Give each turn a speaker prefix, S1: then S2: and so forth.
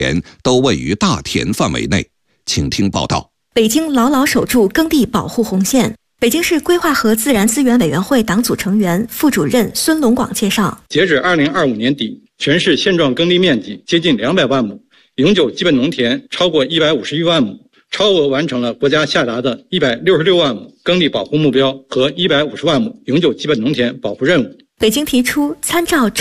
S1: 都位于大田范围内。请听报道。
S2: 北京牢牢守住耕地保护红线。北京市规划和自然资源委员会党组成员、副主任孙龙广介绍，
S3: 截止2025年底，全市现状耕地面积接近200万亩，永久基本农田超过151万亩，超额完成了国家下达的166万亩耕地保护目标和150万亩永久基本农田保护任务。
S2: 北京提出参照